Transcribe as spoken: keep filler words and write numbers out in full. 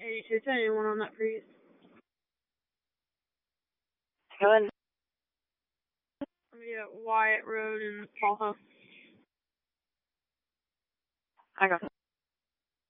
eighty-two ten, anyone on that, please? Go ahead. Yeah, Wyatt Road in Paul. I got